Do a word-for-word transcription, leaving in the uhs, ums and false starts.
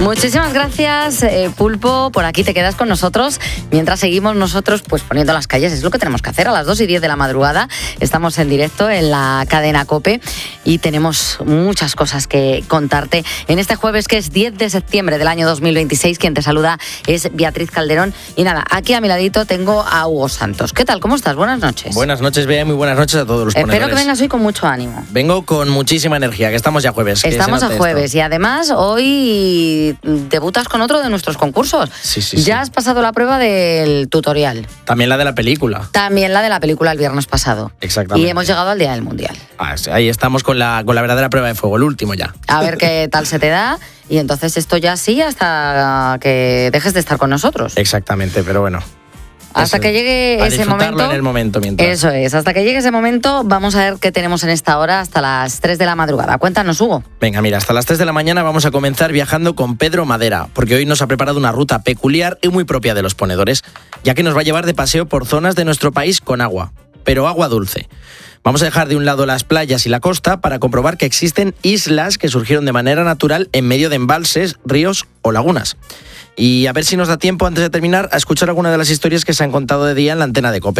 Muchísimas gracias, eh, Pulpo. Por aquí te quedas con nosotros mientras seguimos nosotros pues poniendo las calles. Es lo que tenemos que hacer. A las dos y diez de la madrugada estamos en directo en la cadena COPE y tenemos muchas cosas que contarte en este jueves, que es diez de septiembre del año dos mil veintiséis. Quien te saluda es Beatriz Calderón. Y nada, aquí a mi ladito tengo a Hugo Santos. ¿Qué tal? ¿Cómo estás? Buenas noches. Buenas noches, Bea. Muy buenas noches a todos los ponedores. Espero que vengas hoy con mucho ánimo. Vengo con muchísima energía, que estamos ya jueves. Estamos a jueves esto. Y además hoy debutas con otro de nuestros concursos. Sí, sí, ya sí. has pasado la prueba del tutorial. También la de la película. También la de la película el viernes pasado. Exactamente. Y hemos llegado al Día del Mundial. Ah, ahí estamos con la, con la verdadera prueba de fuego, el último ya. A ver qué tal se te da. Y entonces esto ya sí hasta que dejes de estar con nosotros. Exactamente, pero bueno. Hasta Eso, que llegue a ese momento. en el momento mientras. Eso es, hasta que llegue ese momento vamos a ver qué tenemos en esta hora hasta las tres de la madrugada. Cuéntanos, Hugo. Venga, mira, hasta las tres de la mañana vamos a comenzar viajando con Pedro Madera, porque hoy nos ha preparado una ruta peculiar y muy propia de los ponedores, ya que nos va a llevar de paseo por zonas de nuestro país con agua, pero agua dulce. Vamos a dejar de un lado las playas y la costa para comprobar que existen islas que surgieron de manera natural en medio de embalses, ríos o lagunas. Y a ver si nos da tiempo, antes de terminar, a escuchar alguna de las historias que se han contado de día en la antena de COPE.